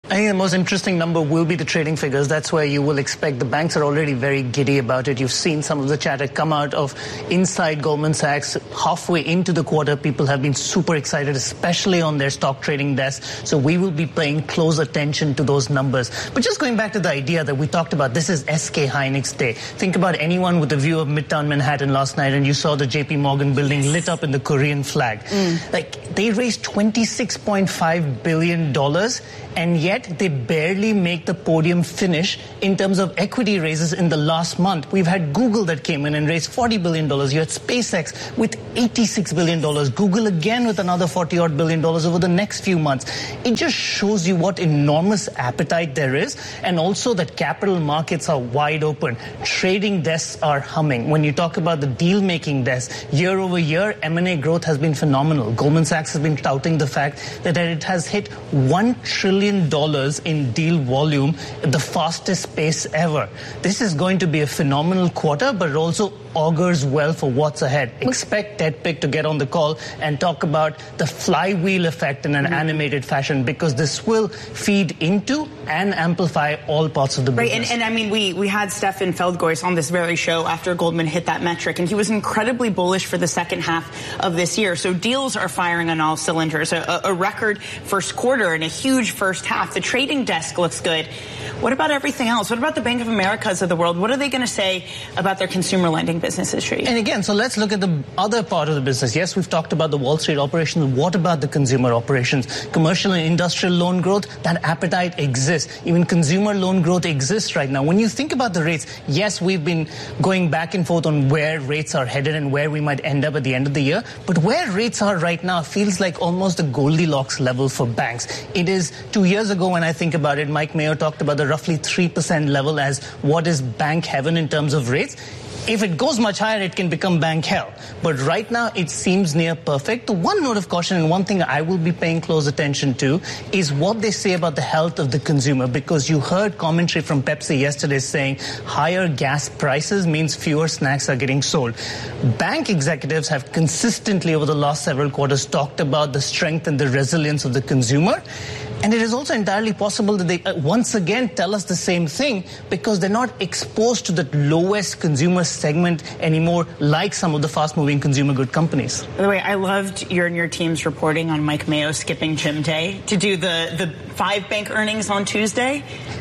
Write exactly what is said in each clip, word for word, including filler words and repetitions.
I think the most interesting number will be the trading figures. That's where you will expect. The banks are already very giddy about it. You've seen some of the chatter come out of inside Goldman Sachs. Halfway into the quarter, people have been super excited, especially on their stock trading desk. So we will be paying close attention to those numbers. But just going back to the idea that we talked about, this is S K Hynix Day. Think about anyone with a view of Midtown Manhattan last night and you saw the J P Morgan building lit up in the Korean flag. Mm. Like, they raised twenty-six point five billion dollars. And yet they barely make the podium finish in terms of equity raises in the last month. We've had Google that came in and raised forty billion dollars. You had SpaceX with eighty-six billion dollars. Google again with another forty odd billion dollars over the next few months. It just shows you what enormous appetite there is, and also that capital markets are wide open. Trading desks are humming. When you talk about the deal-making desk, year over year, M and A growth has been phenomenal. Goldman Sachs has been touting the fact that it has hit one trillion dollars in deal volume at the fastest pace ever. This is going to be a phenomenal quarter, but it also augurs well for what's ahead. Expect Ted Pick to get on the call and talk about the flywheel effect in an mm-hmm. animated fashion, because this will feed into and amplify all parts of the business. Right, and, and I mean, we, we had Stefan Feldgois on this very show after Goldman hit that metric, and he was incredibly bullish for the second half of this year. So deals are firing on all cylinders. A, a record first quarter and a huge first half. The trading desk looks good. What about everything else? What about the Bank of Americas of the world? What are they going to say about their consumer lending businesses, Sri? And again, so let's look at the other part of the business. Yes, we've talked about the Wall Street operations. What about the consumer operations? Commercial and industrial loan growth, that appetite exists. Even consumer loan growth exists right now. When you think about the rates, yes, we've been going back and forth on where rates are headed and where we might end up at the end of the year. But where rates are right now feels like almost a Goldilocks level for banks. It is two years ago when I think about it, Mike Mayo talked about the roughly three percent level as what is bank heaven in terms of rates. If it goes much higher, it can become bank hell. But right now, it seems near perfect. The one note of caution, and one thing I will be paying close attention to, is what they say about the health of the consumer. Because you heard commentary from Pepsi yesterday saying higher gas prices means fewer snacks are getting sold. Bank executives have consistently over the last several quarters talked about the strength and the resilience of the consumer. And it is also entirely possible that they uh, once again tell us the same thing, because they're not exposed to the lowest consumer segment anymore, like some of the fast-moving consumer good companies. By the way, I loved your and your team's reporting on Mike Mayo skipping Gym Day to do the, the five bank earnings on Tuesday.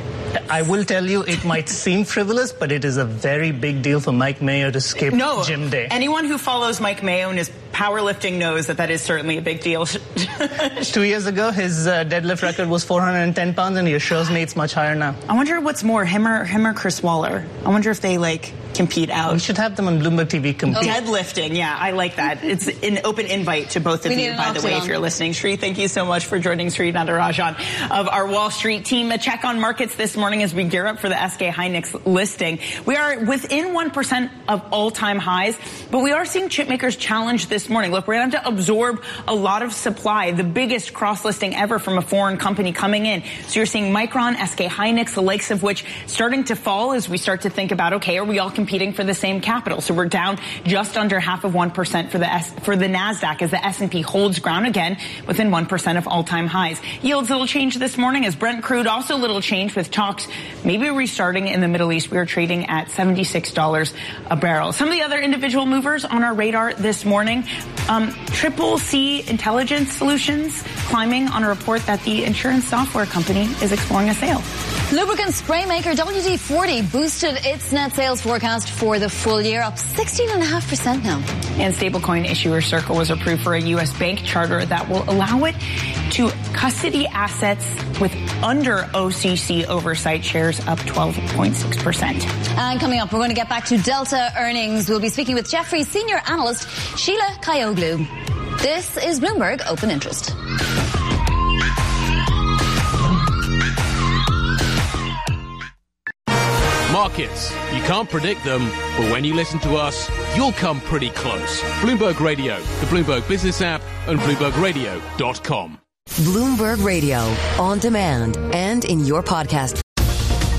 I will tell you, it might seem frivolous, but it is a very big deal for Mike Mayo to skip no, Gym Day. Anyone who follows Mike Mayo and his powerlifting knows that that is certainly a big deal. Two years ago, his uh, deadlift record was four hundred ten pounds, and he assures me it's much higher now. I wonder what's more, him or, him or Chris Waller? I wonder if they, like, compete out. We should have them on Bloomberg T V compete. Oh. Deadlifting, yeah, I like that. It's an open invite to both of we you, by the way, if you're listening. Sri, thank you so much for joining Sri Natarajan of our Wall Street team. A check on markets this morning as we gear up for the S K Hynix listing. We are within one percent of all-time highs, but we are seeing chip makers challenge this morning. Look, we're going to have to absorb a lot of supply, the biggest cross-listing ever from a foreign company coming in. So you're seeing Micron, S K Hynix, the likes of which starting to fall as we start to think about, okay, are we all competing for the same capital? So we're down just under half of one percent for the S, for the NASDAQ as the S and P holds ground again within one percent of all-time highs. Yields little change this morning as Brent crude also little change with talks maybe restarting in the Middle East. We are trading at seventy-six dollars a barrel. Some of the other individual movers on our radar this morning. Um, Triple C Intelligence Solutions climbing on a report that the insurance software company is exploring a sale. Lubricant spray maker W D forty boosted its net sales forecast for the full year, up sixteen point five percent now. And stablecoin issuer Circle was approved for a U S bank charter that will allow it to custody assets with under O C C oversight, shares up twelve point six percent. And coming up, we're going to get back to Delta earnings. We'll be speaking with Jefferies senior analyst Sheila Kayoglu. This is Bloomberg Open Interest. Markets. You can't predict them, but when you listen to us, you'll come pretty close. Bloomberg Radio, the Bloomberg Business app, and Bloomberg Radio dot com. Bloomberg Radio, on demand and in your podcast